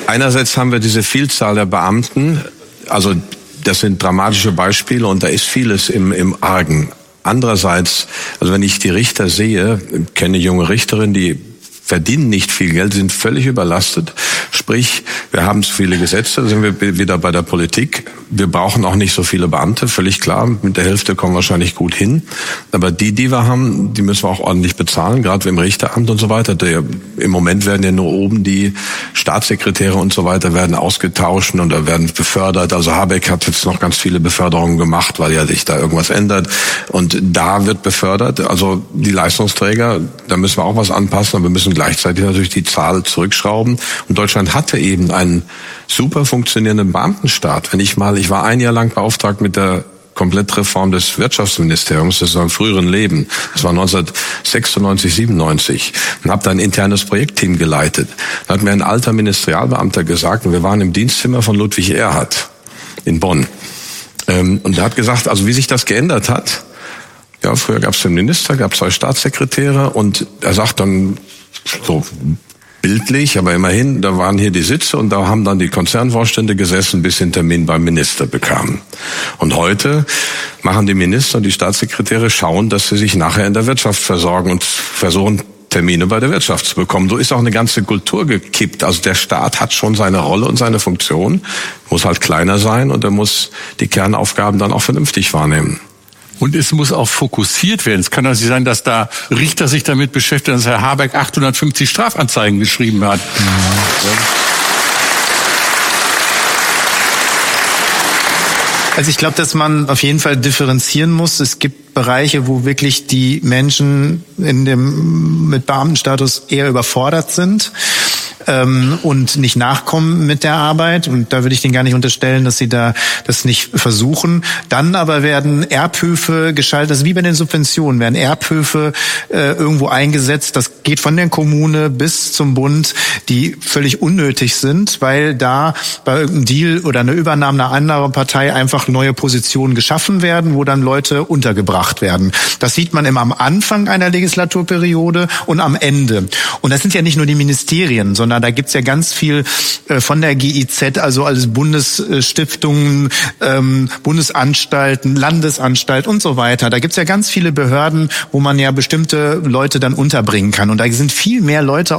einerseits haben wir diese Vielzahl der Beamten, also das sind dramatische Beispiele und da ist vieles im Argen. Andererseits, also wenn ich die Richter sehe, kenne junge Richterinnen, die verdienen nicht viel Geld, sind völlig überlastet. Sprich, wir haben zu viele Gesetze, da sind wir wieder bei der Politik. Wir brauchen auch nicht so viele Beamte, völlig klar. Mit der Hälfte kommen wir wahrscheinlich gut hin. Aber die wir haben, die müssen wir auch ordentlich bezahlen, gerade im Richteramt und so weiter. Im Moment werden ja nur oben die Staatssekretäre und so weiter werden ausgetauscht oder werden befördert. Also Habeck hat jetzt noch ganz viele Beförderungen gemacht, weil ja sich da irgendwas ändert. Und da wird befördert. Also die Leistungsträger, da müssen wir auch was anpassen, aber wir müssen gleichzeitig natürlich die Zahl zurückschrauben. Und Deutschland hatte eben einen super funktionierenden Beamtenstaat. Ich war ein Jahr lang beauftragt mit der Komplettreform des Wirtschaftsministeriums, das war im früheren Leben. Das war 1996, 97. Und habe da ein internes Projektteam geleitet. Da hat mir ein alter Ministerialbeamter gesagt, und wir waren im Dienstzimmer von Ludwig Erhard in Bonn. Und er hat gesagt, also wie sich das geändert hat. Ja, früher gab es den Minister, gab 2 Staatssekretäre und er sagt dann so bildlich, aber immerhin, da waren hier die Sitze und da haben dann die Konzernvorstände gesessen, bis sie einen Termin beim Minister bekamen. Und heute machen die Minister und die Staatssekretäre schauen, dass sie sich nachher in der Wirtschaft versorgen und versuchen, Termine bei der Wirtschaft zu bekommen. So ist auch eine ganze Kultur gekippt. Also der Staat hat schon seine Rolle und seine Funktion, muss halt kleiner sein und er muss die Kernaufgaben dann auch vernünftig wahrnehmen. Und es muss auch fokussiert werden. Es kann also sein, dass da Richter sich damit beschäftigen, dass Herr Habeck 850 Strafanzeigen geschrieben hat. Also ich glaube, dass man auf jeden Fall differenzieren muss. Es gibt Bereiche, wo wirklich die Menschen mit Beamtenstatus eher überfordert sind und nicht nachkommen mit der Arbeit. Und da würde ich denen gar nicht unterstellen, dass sie da das nicht versuchen. Dann aber werden Erbhöfe geschaltet, also wie bei den Subventionen, werden Erbhöfe irgendwo eingesetzt. Das geht von der Kommune bis zum Bund, die völlig unnötig sind, weil da bei irgendeinem Deal oder einer Übernahme einer anderen Partei einfach neue Positionen geschaffen werden, wo dann Leute untergebracht werden. Das sieht man immer am Anfang einer Legislaturperiode und am Ende. Und das sind ja nicht nur die Ministerien, sondern da gibt's ja ganz viel von der GIZ, also als Bundesstiftungen, Bundesanstalten, Landesanstalt und so weiter. Da gibt's ja ganz viele Behörden, wo man ja bestimmte Leute dann unterbringen kann. Und da sind viel mehr Leute